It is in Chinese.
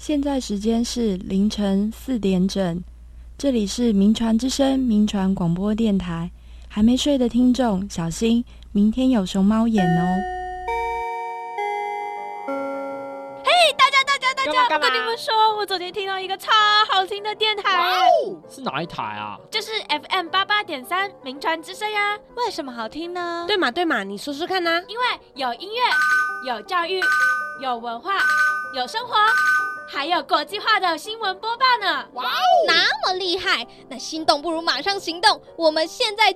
现在时间是凌晨4点整，这里是民传之声民传广播电台。还没睡的听众小心，明天有熊猫眼哦。 大家，我跟你们说，我昨天听到一个超好听的电台。 哇哦，是哪一台啊？ 就是 FM 88.3民传之声呀。 为什么好听呢？ 对嘛，你说说看啊。 因为有音乐，有教育，有文化，有生活，还有国际化的新闻播报呢。 哇哦， 那么厉害！那心动不如马上行动，我们现在